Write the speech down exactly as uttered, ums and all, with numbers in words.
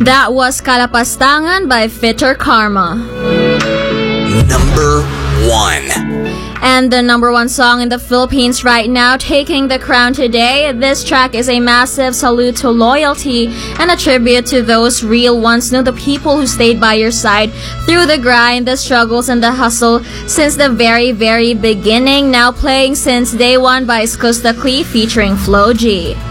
That was Kalapastangan by Fitter Karma. Number one. And the number one song in the Philippines right now, taking the crown today. This track is a massive salute to loyalty and a tribute to those real ones, know the people who stayed by your side through the grind, the struggles, and the hustle since the very, very beginning. Now playing since day one by Skusta Klee featuring Flo G.